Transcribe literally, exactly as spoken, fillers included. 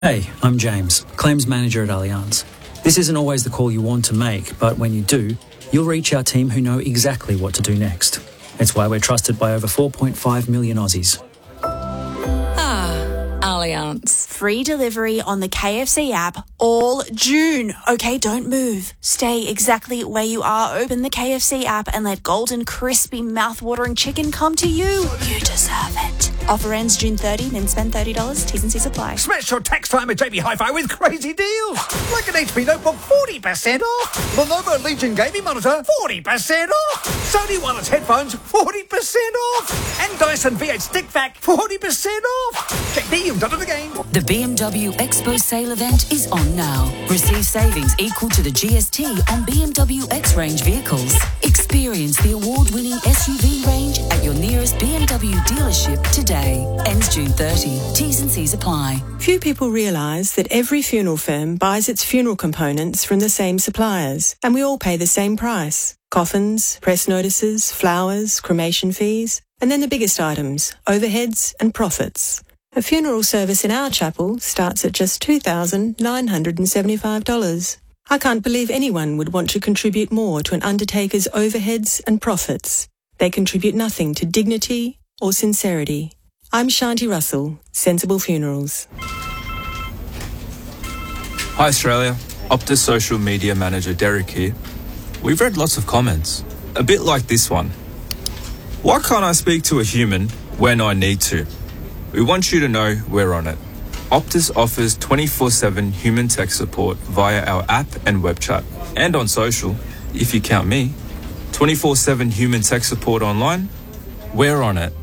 Hey, I'm James, Claims Manager at Allianz. This isn't always the call you want to make, but when you do, you'll reach our team who know exactly what to do next. It's why we're trusted by over four point five million Aussies. Ah, Allianz. Free delivery on the K F C app all June. Okay, don't move. Stay exactly where you are. Open the K F C app and let golden, crispy, mouth-watering chicken come to you. You deserve it. Offer ends June thirtieth, then spend thirty dollars. T's and C's apply. Smash your tax time at J B Hi-Fi with crazy deals. Like an H P Notebook, forty percent off. Lenovo Legion Gaming Monitor, forty percent off. Sony Wireless Headphones, forty percent off. And Dyson V eight Stick Vac, forty percent off. Check B M W again. The B M W Expo sale event is on now. Receive savings equal to the G S T on B M W X-Range vehicles. Experience the award-winning S U V range at your nearest B M W dealership today. Ends June thirtieth. T's and C's apply. Few people realise that every funeral firm buys its funeral components from the same suppliers, and we all pay the same price. Coffins, press notices, flowers, cremation fees, and then the biggest items, overheads and profits. A funeral service in our chapel starts at just two thousand nine hundred seventy-five dollars. I can't believe anyone would want to contribute more to an undertaker's overheads and profits. They contribute nothing to dignity or sincerity. I'm Shanti Russell, Sensible Funerals. Hi Australia, Optus social media manager Derek here. We've read lots of comments, a bit like this one. Why can't I speak to a human when I need to? We want you to know we're on it. Optus offers twenty-four seven human tech support via our app and web chat. And on social, if you count me, twenty-four seven human tech support online, we're on it.